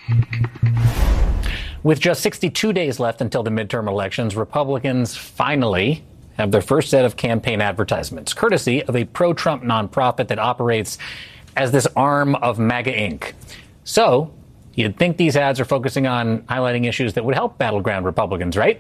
With just 62 days left until the midterm elections, Republicans finally have their first set of campaign advertisements, courtesy of a pro-Trump nonprofit that operates as this arm of MAGA Inc. So you'd think these ads are focusing on highlighting issues that would help battleground Republicans, right?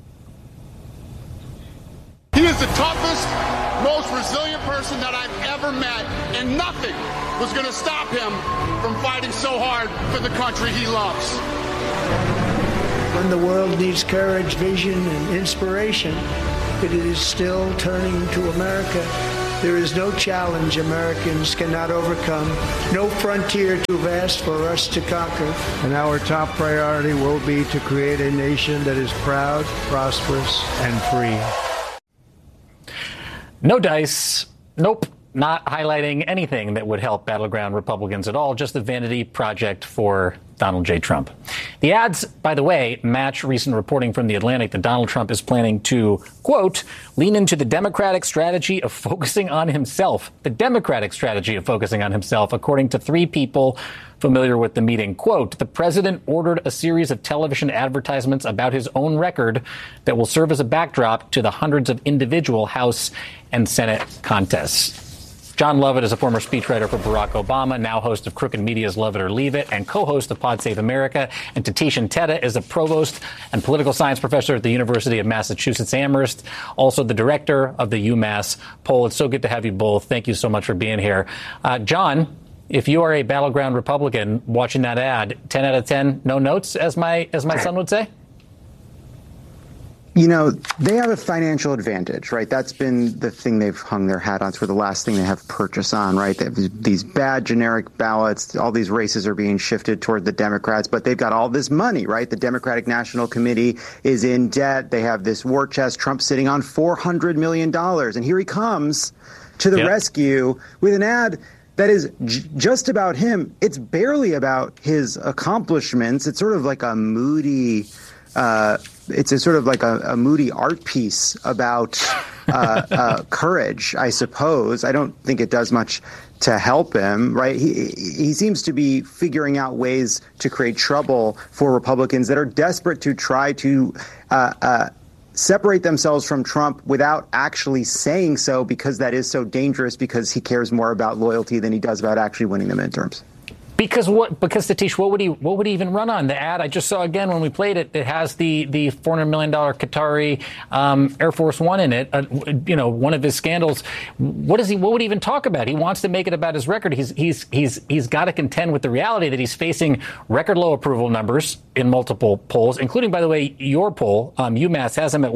He is the toughest, most resilient person that I've ever met, and nothing was going to stop him from fighting so hard for the country he loves. When the world needs courage, vision, and inspiration, it is still turning to America. There is no challenge Americans cannot overcome, no frontier too vast for us to conquer. And our top priority will be to create a nation that is proud, prosperous, and free. No dice. Nope. Not highlighting anything that would help battleground Republicans at all. Just a vanity project for Donald J. Trump. The ads, by the way, match recent reporting from The Atlantic that Donald Trump is planning to, quote, lean into the Democratic strategy of focusing on himself. The Democratic strategy of focusing on himself, according to three people familiar with the meeting. Quote, the president ordered a series of television advertisements about his own record that will serve as a backdrop to the hundreds of individual House and Senate contests. John Lovett is a former speechwriter for Barack Obama, now host of Crooked Media's Love It or Leave It, and co-host of Pod Save America. And Tatish Inteta is a provost and political science professor at the University of Massachusetts Amherst, also the director of the UMass poll. It's so good to have you both. Thank you so much for being here. John, if you are a battleground Republican watching that ad, 10 out of 10, no notes, as my son would say? You know, they have a financial advantage, right? That's been the thing they've hung their hat on. It's for the last thing they have purchase on, right? They have these bad generic ballots. All these races are being shifted toward the Democrats, but they've got all this money, right? The Democratic National Committee is in debt. They have this war chest. Trump's sitting on $400 million. And here he comes to the rescue with an ad that is just about him. It's barely about his accomplishments. It's sort of like a moody it's a sort of like a moody art piece about courage, I suppose. I don't think it does much to help him, right? He seems to be figuring out ways to create trouble for Republicans that are desperate to try to separate themselves from Trump without actually saying so, because that is so dangerous, because he cares more about loyalty than he does about actually winning the midterms. Because Satish, what would he even run on? The ad I just saw again when we played it, it has the $400 million Qatari Air Force One in it. One of his scandals. What would he even talk about? He wants to make it about his record. He's got to contend with the reality that he's facing record low approval numbers in multiple polls, including, by the way, your poll. UMass has him at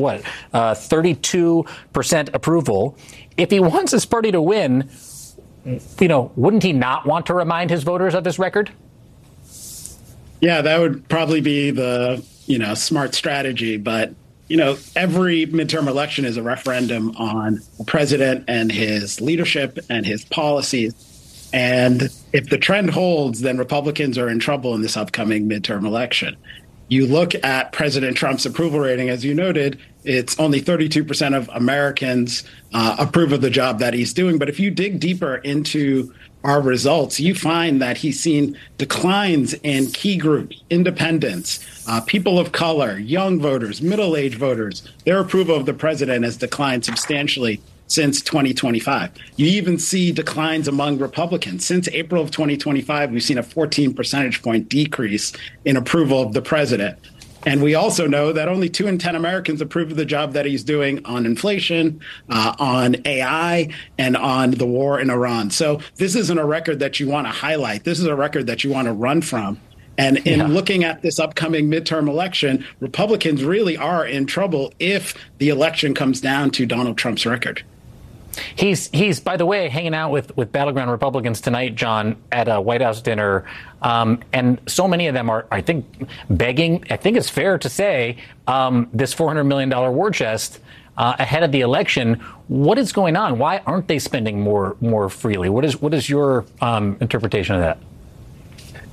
32% approval. If he wants his party to win, wouldn't he not want to remind his voters of his record? Yeah, that would probably be the, smart strategy. But, every midterm election is a referendum on the president and his leadership and his policies. And if the trend holds, then Republicans are in trouble in this upcoming midterm election. You look at President Trump's approval rating, as you noted, it's only 32% of Americans approve of the job that he's doing. But if you dig deeper into our results, you find that he's seen declines in key groups, independents, people of color, young voters, middle-aged voters. Their approval of the president has declined substantially since 2025. You even see declines among Republicans. Since April of 2025, we've seen a 14 percentage point decrease in approval of the president. And we also know that only 2 in 10 Americans approve of the job that he's doing on inflation, on AI, and on the war in Iran. So this isn't a record that you want to highlight. This is a record that you want to run from. And in looking at this upcoming midterm election, Republicans really are in trouble if the election comes down to Donald Trump's record. He's by the way, hanging out with battleground Republicans tonight, John, at a White House dinner. And so many of them are, I think, begging, I think it's fair to say, this $400 million war chest ahead of the election. What is going on? Why aren't they spending more freely? What is your interpretation of that?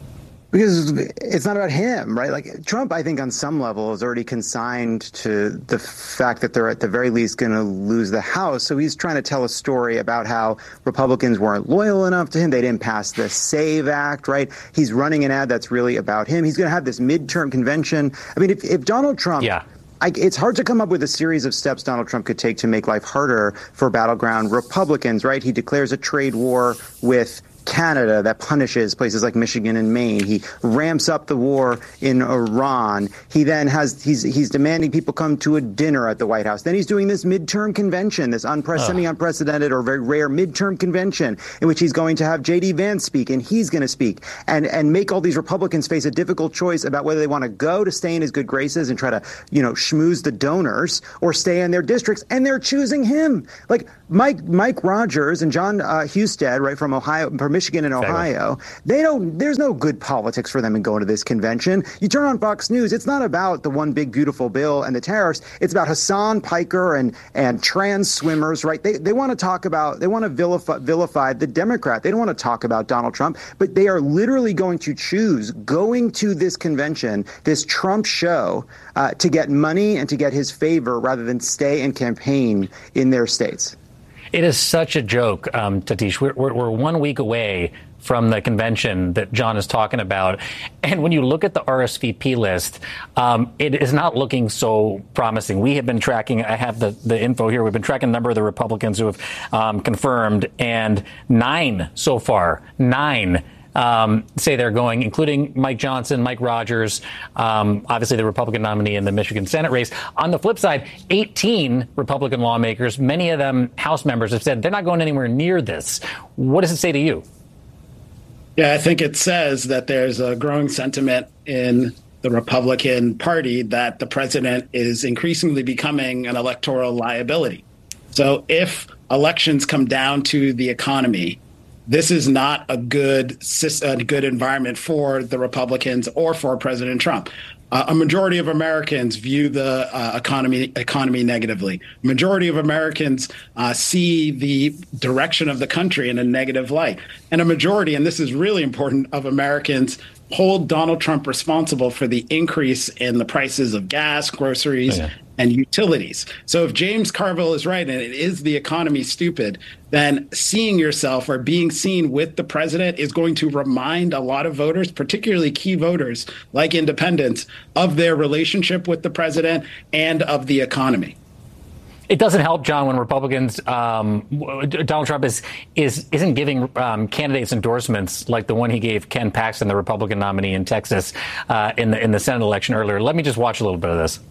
Because it's not about him, right? Like Trump, I think on some level is already consigned to the fact that they're at the very least going to lose the House. So he's trying to tell a story about how Republicans weren't loyal enough to him. They didn't pass the SAVE Act, right? He's running an ad that's really about him. He's going to have this midterm convention. I mean, if Donald Trump... Yeah. It's hard to come up with a series of steps Donald Trump could take to make life harder for battleground Republicans, right? He declares a trade war with Canada that punishes places like Michigan and Maine. He ramps up the war in Iran. He then he's demanding people come to a dinner at the White House. Then he's doing this midterm convention, this semi-unprecedented or very rare midterm convention in which he's going to have J.D. Vance speak, and he's going to speak and make all these Republicans face a difficult choice about whether they want to go to stay in his good graces and try to, schmooze the donors or stay in their districts. And they're choosing him. Like Mike Rogers and John Husted, right, from Ohio, from Michigan and Ohio, there's no good politics for them in going to this convention. You turn on Fox News, it's not about the one big beautiful bill and the tariffs. It's about Hassan Piker and trans swimmers, right? They want to vilify the Democrat. They don't want to talk about Donald Trump, but they are literally going to choose going to this convention, this Trump show, to get money and to get his favor rather than stay and campaign in their states. It is such a joke, Tatish. We're 1 week away from the convention that John is talking about. And when you look at the RSVP list, it is not looking so promising. We have been tracking, I have the info here, we've been tracking the number of the Republicans who have confirmed, and 9 so far, 9 say they're going, including Mike Johnson, Mike Rogers, obviously the Republican nominee in the Michigan Senate race. On the flip side, 18 Republican lawmakers, many of them House members, have said they're not going anywhere near this. What does it say to you? Yeah, I think it says that there's a growing sentiment in the Republican Party that the president is increasingly becoming an electoral liability. So if elections come down to the economy, this is not a good environment for the Republicans or for President Trump. A majority of Americans view the economy negatively. A majority of Americans see the direction of the country in a negative light. And a majority, and this is really important, of Americans hold Donald Trump responsible for the increase in the prices of gas, groceries, and utilities. So if James Carville is right, and it is the economy stupid, then seeing yourself or being seen with the president is going to remind a lot of voters, particularly key voters like independents, of their relationship with the president and of the economy. It doesn't help, John, when Republicans, Donald Trump isn't giving candidates endorsements like the one he gave Ken Paxton, the Republican nominee in Texas, in the Senate election earlier. Let me just watch a little bit of this.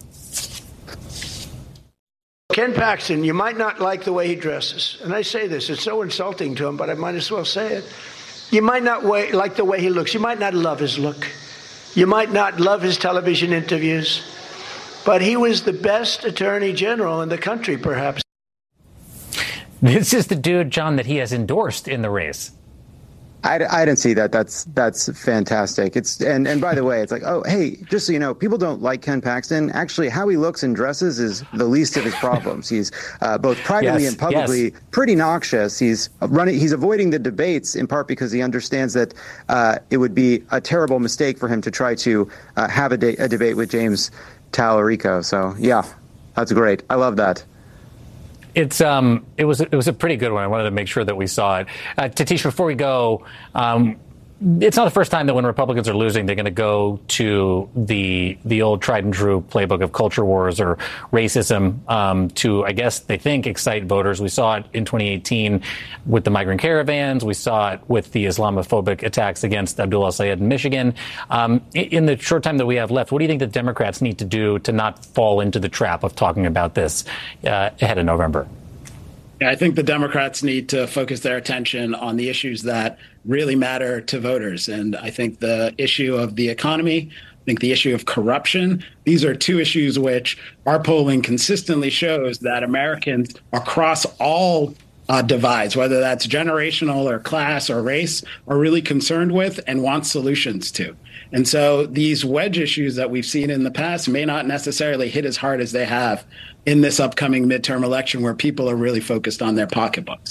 Ken Paxton, you might not like the way he dresses. And I say this, it's so insulting to him, but I might as well say it. You might not like the way he looks. You might not love his look. You might not love his television interviews. But he was the best attorney general in the country, perhaps. This is the dude, John, that he has endorsed in the race. I didn't see that. That's fantastic. And by the way, it's like, oh, hey, just so you know, people don't like Ken Paxton. Actually, how he looks and dresses is the least of his problems. He's both privately and publicly pretty noxious. He's avoiding the debates in part because he understands that it would be a terrible mistake for him to try to have a debate with James Tallarico. So, yeah, that's great. I love that. It was a pretty good one. I wanted to make sure that we saw it. Tatish, before we go, it's not the first time that when Republicans are losing, they're going to go to the old tried and true playbook of culture wars or racism to, I guess they think, excite voters. We saw it in 2018 with the migrant caravans. We saw it with the Islamophobic attacks against Abdul El-Sayed in Michigan. In the short time that we have left, what do you think the Democrats need to do to not fall into the trap of talking about this ahead of November? I think the Democrats need to focus their attention on the issues that really matter to voters. And I think the issue of the economy, I think the issue of corruption, these are two issues which our polling consistently shows that Americans across all divides, whether that's generational or class or race, are really concerned with and want solutions to. And so these wedge issues that we've seen in the past may not necessarily hit as hard as they have in this upcoming midterm election where people are really focused on their pocketbooks.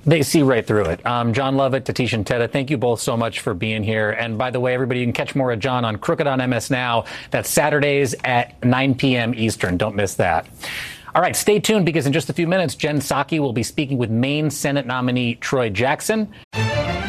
They see right through it. John Lovett, Tatish and Teta, thank you both so much for being here. And by the way, everybody, you can catch more of John on Crooked on MS Now. That's Saturdays at 9 p.m. Eastern. Don't miss that. All right, stay tuned because in just a few minutes, Jen Psaki will be speaking with Maine Senate nominee Troy Jackson.